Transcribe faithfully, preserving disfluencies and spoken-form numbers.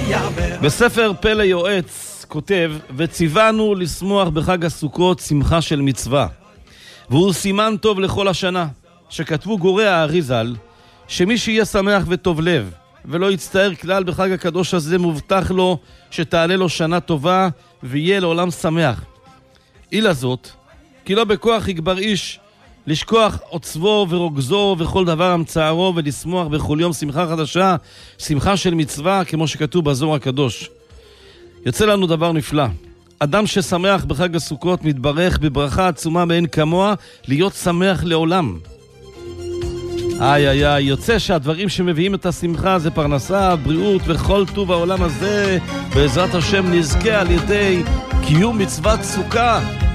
בספר פלא יועץ כותב, וציוונו לשמוח בחג הסוכות שמחה של מצווה, והוא סימן טוב לכל השנה, שכתבו גורי האריזל, שמי שיהיה שמח וטוב לב ולא יצטער כלל בחג הקדוש הזה, מובטח לו שתעלה לו שנה טובה ויהיה לעולם שמח. אילה זאת, כי לא בכוח יגבר איש לשכוח עוצבו ורוגזו וכל דבר המצערו, ולשמוח בכל יום שמחה חדשה, שמחה של מצווה, כמו שכתוב בזוהר הקדוש. יוצא לנו דבר נפלא. אדם ששמח בחג הסוכות מתברך בברכה עצומה מאין כמוה, להיות שמח לעולם. איי איי איי, יוצא שהדברים שמביאים את השמחה זה פרנסה, בריאות וכל טוב העולם הזה. בעזרת השם נזכה על ידי קיום מצוות סוכה.